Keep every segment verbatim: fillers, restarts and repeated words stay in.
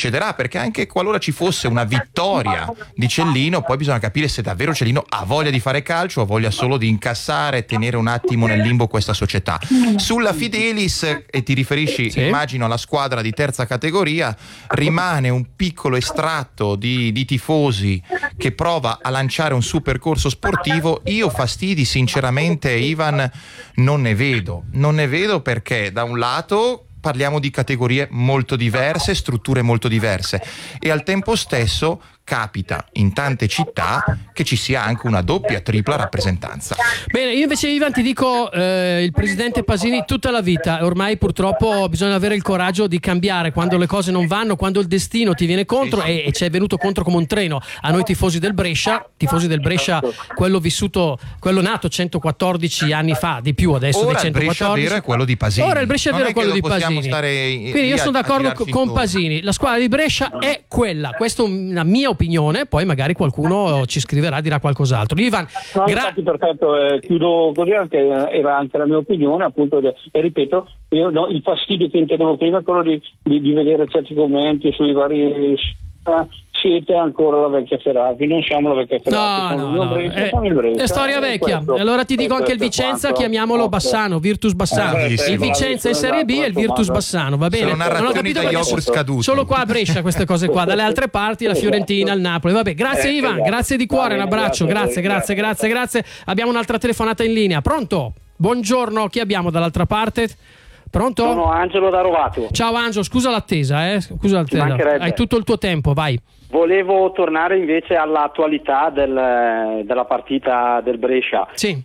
succederà, perché anche qualora ci fosse una vittoria di Cellino, poi bisogna capire se davvero Cellino ha voglia di fare calcio o ha voglia solo di incassare e tenere un attimo nel limbo questa società. Sulla Fidelis, e ti riferisci sì. immagino alla squadra di terza categoria, rimane un piccolo estratto di, di tifosi che prova a lanciare un suo percorso sportivo. Io fastidi sinceramente, Ivan, non ne vedo non ne vedo perché da un lato parliamo di categorie molto diverse, strutture molto diverse, e al tempo stesso capita in tante città che ci sia anche una doppia, tripla rappresentanza. Bene, io invece, Ivan, ti dico eh, il presidente Pasini tutta la vita, ormai purtroppo bisogna avere il coraggio di cambiare quando le cose non vanno, quando il destino ti viene contro, sì, sì. E, e ci è venuto contro come un treno a noi tifosi del Brescia, tifosi del Brescia, quello vissuto, quello nato centoquattordici anni fa, di più adesso. Ora dei centoquattordici. Il Brescia vero è quello di Pasini. Ora il Brescia vero è quello di Pasini. Quindi io sono d'accordo con Pasini, la squadra di Brescia è quella, questa è una mia opinione, poi magari qualcuno ci scriverà, dirà qualcos'altro. Ivan, no, gra- infatti, perfetto, eh, chiudo così, anche era anche la mia opinione, appunto, e ripeto, io no, il fastidio che intendevo prima è quello di, di, di vedere certi commenti sui vari eh, siete ancora la vecchia Ferrari, non siamo la vecchia Ferrari. No, no, no. Brescia, è, Brescia, è storia vecchia. Questo, allora ti dico anche il Vicenza, quanto, chiamiamolo Bassano, Virtus Bassano. Eh, il Vicenza in Serie B e il Virtus Bassano, va bene? Non ho capito da yogurt scaduto. Solo qua a Brescia queste cose qua, dalle altre parti la Fiorentina, il Napoli. Vabbè, grazie eh, Ivan, grazie di cuore, un abbraccio, grazie, grazie, grazie, grazie. Abbiamo un'altra telefonata in linea. Pronto? Buongiorno, chi abbiamo dall'altra parte? Pronto? Sono Angelo da Rovato. Ciao Angelo, scusa l'attesa, eh? Scusa l'attesa. Hai tutto il tuo tempo, vai. Volevo tornare invece all'attualità del, della partita del Brescia. Sì.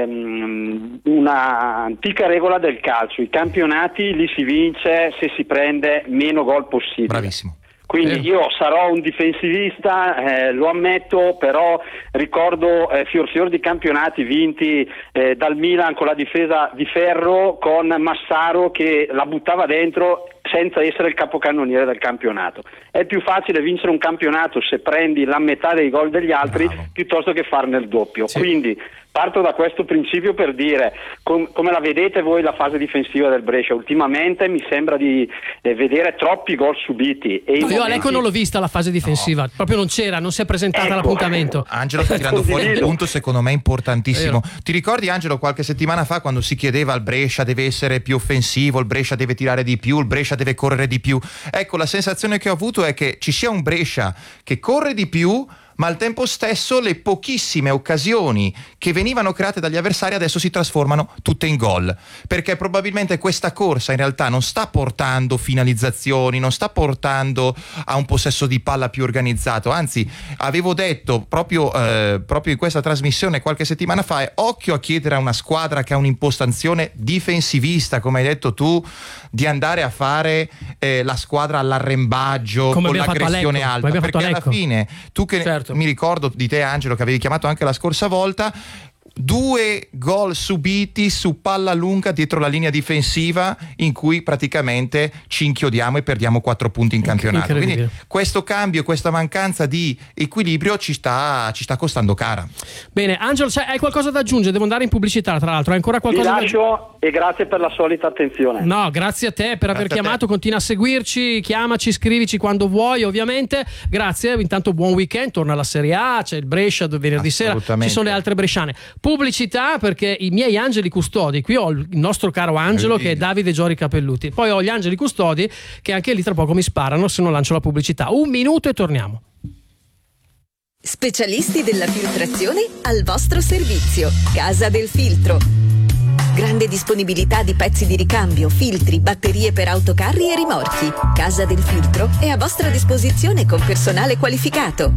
Ehm, una antica regola del calcio: i campionati li si vince se si prende meno gol possibile. Bravissimo. Quindi io sarò un difensivista, eh, lo ammetto, però ricordo eh, fior fior di campionati vinti eh, dal Milan con la difesa di ferro, con Massaro che la buttava dentro senza essere il capocannoniere del campionato. È più facile vincere un campionato se prendi la metà dei gol degli altri, bravo, piuttosto che farne il doppio. Sì. Quindi parto da questo principio per dire com- come la vedete voi la fase difensiva del Brescia. Ultimamente mi sembra di eh, vedere troppi gol subiti. E no, io momenti... a Lecco non l'ho vista la fase difensiva, no, proprio non c'era, non si è presentata, ecco, all'appuntamento. Angelo sta tirando fuori un punto secondo me importantissimo. Ti ricordi, Angelo, qualche settimana fa quando si chiedeva al Brescia deve essere più offensivo, il Brescia deve tirare di più, il Brescia deve correre di più? Ecco, la sensazione che ho avuto è che ci sia un Brescia che corre di più, ma al tempo stesso le pochissime occasioni che venivano create dagli avversari adesso si trasformano tutte in gol, perché probabilmente questa corsa in realtà non sta portando finalizzazioni, non sta portando a un possesso di palla più organizzato. Anzi, avevo detto proprio, eh, proprio in questa trasmissione qualche settimana fa, è occhio a chiedere a una squadra che ha un'impostazione difensivista, come hai detto tu, di andare a fare eh, la squadra all'arrembaggio, come con l'aggressione alta, perché alla fine tu che certo. Mi ricordo di te, Angelo, che avevi chiamato anche la scorsa volta, due gol subiti su palla lunga dietro la linea difensiva in cui praticamente ci inchiodiamo e perdiamo quattro punti in campionato. Quindi questo cambio, questa mancanza di equilibrio ci sta, ci sta costando cara. Bene, Angelo, cioè, hai qualcosa da aggiungere? Devo andare in pubblicità, tra l'altro. Hai ancora qualcosa Vi lascio da... e grazie per la solita attenzione. No, grazie a te per aver grazie chiamato, continua a seguirci, chiamaci, scrivici quando vuoi, ovviamente. Grazie, intanto buon weekend, torna alla Serie A, c'è il Brescia venerdì sera, ci sono le altre bresciane. Pubblicità, perché i miei angeli custodi, qui ho il nostro caro Angelo che è Davide Giori Capelluti, poi ho gli angeli custodi che anche lì tra poco mi sparano se non lancio la pubblicità. Un minuto e torniamo. Specialisti della filtrazione al vostro servizio. Casa del Filtro. Grande disponibilità di pezzi di ricambio, filtri, batterie per autocarri e rimorchi. Casa del Filtro è a vostra disposizione con personale qualificato.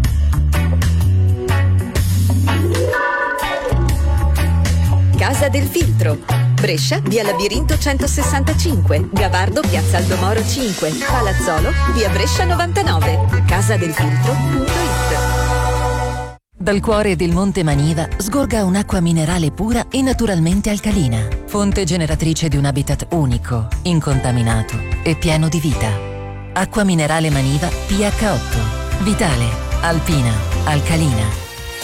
Casa del Filtro. Brescia, via Labirinto centosessantacinque, Gavardo, piazza Aldomoro cinque, Palazzolo, via Brescia novantanove. casadelfiltro punto it. Dal cuore del Monte Maniva sgorga un'acqua minerale pura e naturalmente alcalina, fonte generatrice di un habitat unico, incontaminato e pieno di vita. Acqua minerale Maniva P H otto. Vitale, alpina, alcalina.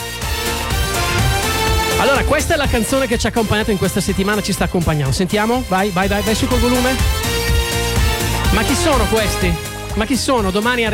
Allora, questa è la canzone che ci ha accompagnato in questa settimana, ci sta accompagnando. Sentiamo? Vai, vai, vai, vai su col volume. Ma chi sono questi? Ma chi sono? Domani